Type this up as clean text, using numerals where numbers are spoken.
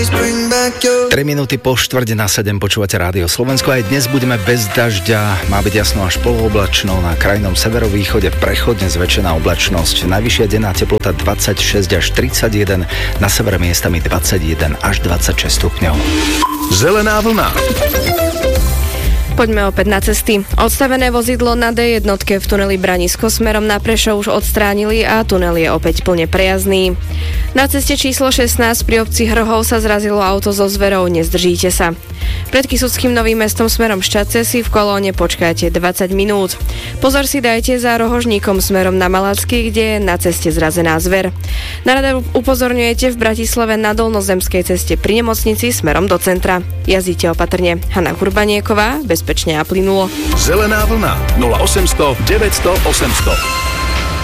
3 minúty po 6:45 počúvate Rádio Slovensko. Aj dnes budeme bez dažďa, má byť jasno až polooblačno, na krajnom severovýchode prechodne zväčšená oblačnosť. Najvyššia denná teplota 26 až 31, na severe miestami 21 až 26 stupňov. Zelená vlna. Poďme opäť na cesty. Odstavené vozidlo na D1 v tuneli Branisko smerom na Prešov už odstránili a tunel je opäť plne prejazdný. Na ceste číslo 16 pri obci Hrhov sa zrazilo auto so zverou, nezdržíte sa. Pred Kysuckým Novým Mestom smerom Šťadce si v kolóne počkáte 20 minút. Pozor si dajte za Rohožníkom smerom na Malacky, kde je na ceste zrazená zver. Na rade upozorňujete v Bratislave na Dolnozemskej ceste pri nemocnici smerom do centra. Jazdíte opatrne. Hana Kurbanieková, bezpečne a plynulo. Zelená vlna 0800 900 800.